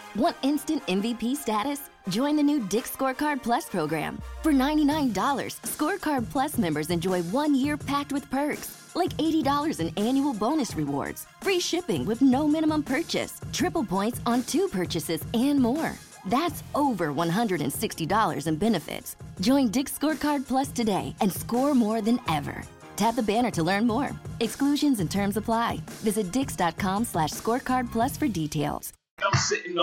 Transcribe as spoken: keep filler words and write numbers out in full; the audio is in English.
Want instant M V P status? Join the new Dick's Scorecard Plus program. For ninety-nine dollars, Scorecard Plus members enjoy one year packed with perks, like eighty dollars in annual bonus rewards, free shipping with no minimum purchase, triple points on two purchases, and more. That's over one hundred sixty dollars in benefits. Join Dick's Scorecard Plus today and score more than ever. Tap the banner to learn more. Exclusions and terms apply. Visit dix.com slash scorecard plus for details. I'm sitting